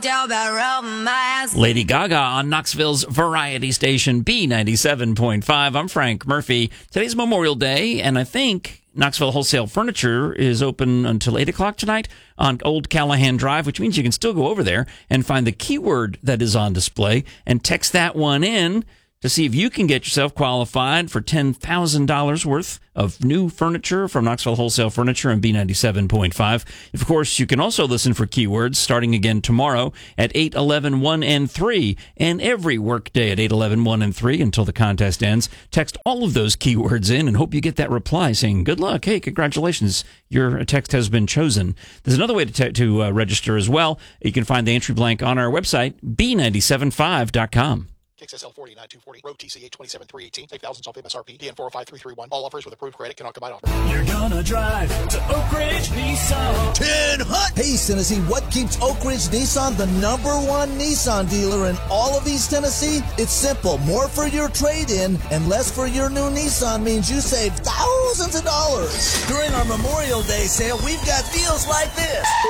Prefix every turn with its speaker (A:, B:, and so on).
A: Lady Gaga on Knoxville's variety station B97.5. I'm Frank Murphy. Today's Memorial Day, and I think Knoxville Wholesale Furniture is open until 8 o'clock tonight on Old Callahan Drive, which means you can still go over there and find the keyword that is on display and text that one in to see if you can get yourself qualified for $10,000 worth of new furniture from Knoxville Wholesale Furniture and B97.5. Of course, you can also listen for keywords starting again tomorrow at 8, 11, 1, and 3, and every workday at 8, 11, 1, and 3 until the contest ends. Text all of those keywords in and hope you get that reply saying, good luck, hey, congratulations, your text has been chosen. There's another way to register as well. You can find the entry blank on our website, B975.com.
B: XSL 409-240, road TCA 27318, save thousands off MSRP, DN 405331. All offers with approved credit cannot combine offers.
C: You're gonna drive to Oak Ridge Nissan.
D: 10 hot. Hey, Tennessee, what keeps Oak Ridge Nissan the #1 Nissan dealer in all of East Tennessee? It's simple. More for your trade-in and less for your new Nissan means you save thousands of dollars. During our Memorial Day sale, we've got deals like this.